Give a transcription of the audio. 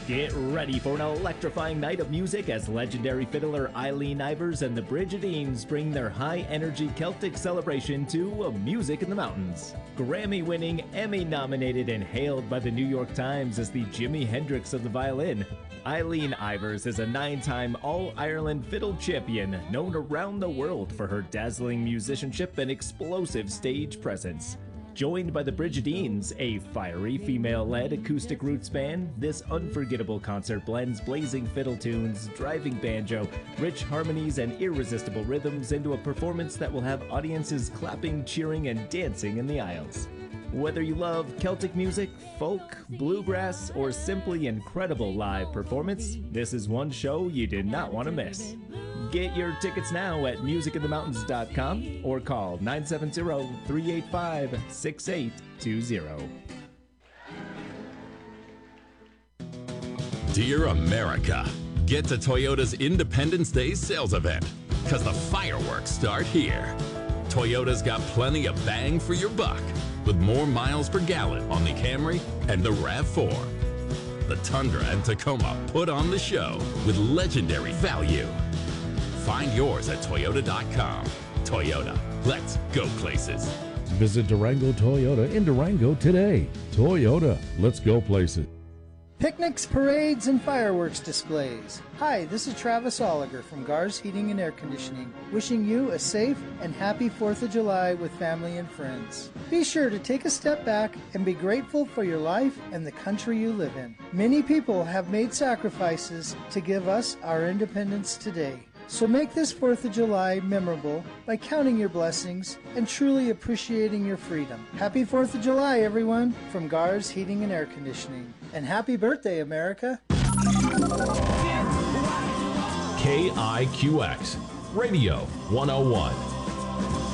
Get ready for an electrifying night of music as legendary fiddler Eileen Ivers and the Brigidines bring their high-energy Celtic celebration to Music in the Mountains. Grammy-winning, Emmy-nominated, and hailed by the New York Times as the Jimi Hendrix of the violin, Eileen Ivers is a 9-time All-Ireland fiddle champion known around the world for her dazzling musicianship and explosive stage presence. Joined by the Brigidines, a fiery female-led acoustic roots band, this unforgettable concert blends blazing fiddle tunes, driving banjo, rich harmonies, and irresistible rhythms into a performance that will have audiences clapping, cheering, and dancing in the aisles. Whether you love Celtic music, folk, bluegrass, or simply incredible live performance, this is one show you did not want to miss. Get your tickets now at musicinthemountains.com or call 970-385-6820. Dear America, get to Toyota's Independence Day sales event, because the fireworks start here. Toyota's got plenty of bang for your buck, with more miles per gallon on the Camry and the RAV4. The Tundra and Tacoma put on the show with legendary value. Find yours at Toyota.com. Toyota, let's go places. Visit Durango Toyota in Durango today. Toyota, let's go places. Picnics, parades, and fireworks displays. Hi, this is Travis Oliger from Gars Heating and Air Conditioning, wishing you a safe and happy 4th of July with family and friends. Be sure to take a step back and be grateful for your life and the country you live in. Many people have made sacrifices to give us our independence today. So make this 4th of July memorable by counting your blessings and truly appreciating your freedom. Happy 4th of July, everyone, from Gars Heating and Air Conditioning. And happy birthday, America. KIQX Radio 101.